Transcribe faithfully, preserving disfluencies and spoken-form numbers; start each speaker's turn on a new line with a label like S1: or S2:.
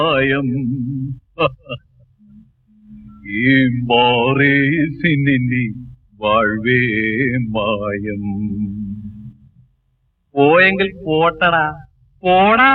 S1: മായം ഈ മോറേസിനി വാഴ്വേ മായം. പോയെങ്കിൽ പോട്ടടാ, പോടാ.